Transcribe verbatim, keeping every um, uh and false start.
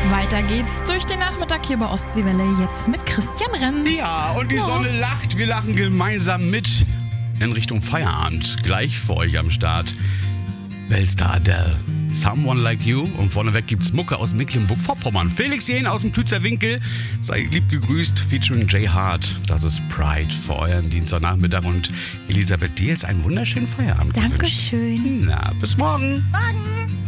Weiter geht's durch den Nachmittag hier bei Ostseewelle. Jetzt mit Christian Renz. Ja, und die Ja. Sonne lacht. Wir lachen gemeinsam mit in Richtung Feierabend. Gleich für euch am Start. Weltstar Adele. Someone Like You. Und vorneweg gibt's Mucke aus Mecklenburg-Vorpommern. Felix Jähn aus dem Tützer Winkel. Sei lieb gegrüßt. Featuring Jay Hart. Das ist Pride für euren Dienstagnachmittag. Und Elisabeth, dir ist einen wunderschönen Feierabend gewünscht. Dankeschön. Na, bis morgen. Morgen.